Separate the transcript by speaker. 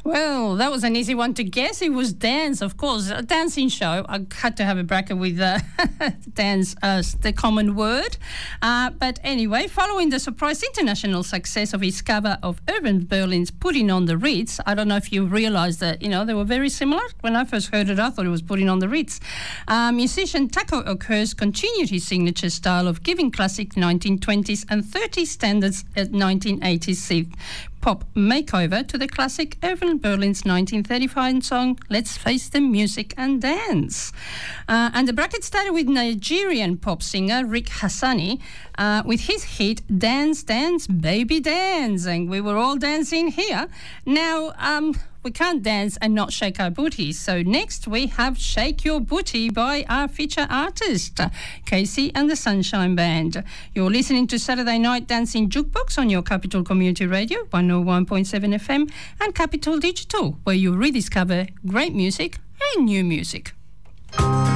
Speaker 1: Well, that was an easy one to guess. It was dance, of course. A dancing show. I had to have a bracket with dance as the common word. But anyway, following the surprise international success of his cover of Irving Berlin's Putting on the Ritz, I don't know if you realised that, they were very similar. When I first heard it, I thought it was Putting on the Ritz. Musician Taco Okurst continued his signature style of giving classic 1920s and 30s standards at 1980s pop makeover to the classic Irving Berlin's 1935 song Let's Face the Music and Dance. And the bracket started with Nigerian pop singer Rick Hassani with his hit Dance, Dance, Baby Dance. And we were all dancing here. Now, we can't dance and not shake our booty. So next we have Shake Your Booty by our feature artist, Casey and the Sunshine Band. You're listening to Saturday Night Dancing Jukebox on your Capital Community Radio, 101.7 FM, and Capital Digital, where you rediscover great music and new music.